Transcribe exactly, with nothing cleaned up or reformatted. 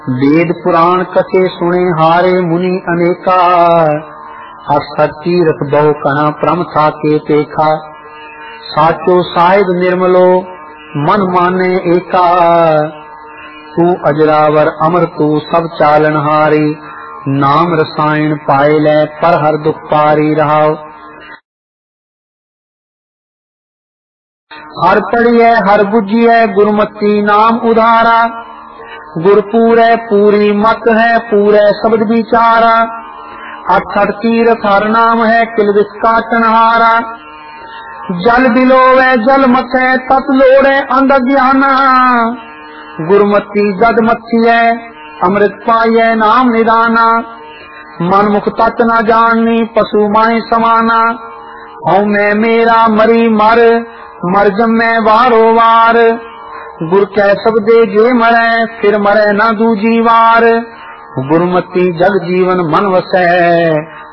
वेद पुराण कथे सुने हारे मुनि अनेका, हर तीरथ बहु कहा प्रम था के देखा। साचो साहिब निर्मलो मन माने एका, तू अजरावर अमर तू सब चालन हारी। नाम रसायन पाए ले पर हर दुख पारी रहाओ। हर पढ़िए हर बुझिए गुरुमती नाम उधारा। गुरपूरे पूरी मत है पूरे शब्द विचारा। अठ अठ तीरथ हर नाम है किल विस्का टनहारा। जल बिलोवे जल मथे तत लोड़े अंध ज्ञाना। गुरुमती जद मथी है अमृत पाइए नाम निदाना। मन मुख तत् न जाननी पशु माए समाना। हूँ मैं मेरा मरी मर मर जमै वारो वार। गुर कै शब्दे जे मरै फिर मरै न दूजी वार। गुरुमती जग जीवन मन वसै